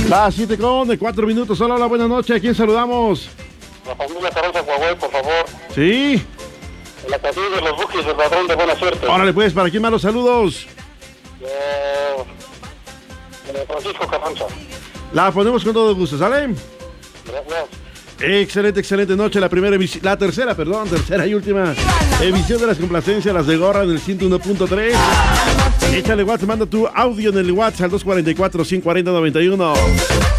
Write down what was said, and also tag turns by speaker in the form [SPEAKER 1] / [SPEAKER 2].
[SPEAKER 1] Las 7:04. Hola, buenas noches. ¿A quién saludamos?
[SPEAKER 2] La familia Carranza Huawei, por favor.
[SPEAKER 1] Sí.
[SPEAKER 2] La cuadrilla de los Buquis del Ladrón de Buena Suerte.
[SPEAKER 1] Órale, pues, ¿para quién más los saludos?
[SPEAKER 2] Francisco Carranza.
[SPEAKER 1] La ponemos con todo gusto, ¿sale?
[SPEAKER 2] Gracias.
[SPEAKER 1] Excelente noche. La tercera y última emisión de las complacencias, las de Gorra en el 101.3. Échale WhatsApp, manda tu audio en el WhatsApp al 244-540-91.